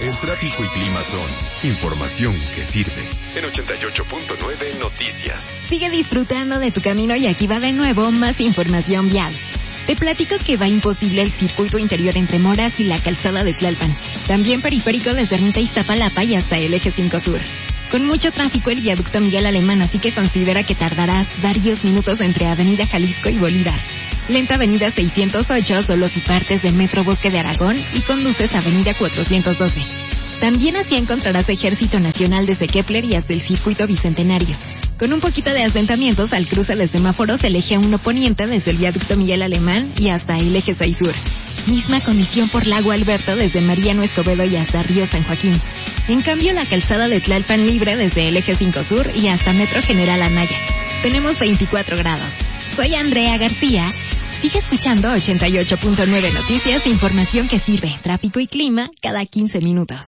El tráfico y clima son información que sirve. En 88.9 Noticias. Sigue disfrutando de tu camino y aquí va de nuevo más información vial. Te platico que va imposible el circuito interior entre Moras y la calzada de Tlalpan. También periférico desde Ermita Iztapalapa y hasta el eje 5 Sur. Con mucho tráfico el viaducto Miguel Alemán, así que considera que tardarás varios minutos entre Avenida Jalisco y Bolívar. Lenta Avenida 608 solo si partes del Metro Bosque de Aragón y conduces a Avenida 412. También así encontrarás Ejército Nacional desde Kepler y hasta el Circuito Bicentenario. Con un poquito de asentamientos al cruce de semáforos del eje 1 Poniente desde el viaducto Miguel Alemán y hasta el eje 6 Sur. Misma condición por Lago Alberto desde Mariano Escobedo y hasta Río San Joaquín. En cambio, la calzada de Tlalpan libre desde el eje 5 Sur y hasta Metro General Anaya. Tenemos 24 grados. Soy Andrea García. Sigue escuchando 88.9 Noticias, información que sirve, tráfico y clima cada 15 minutos.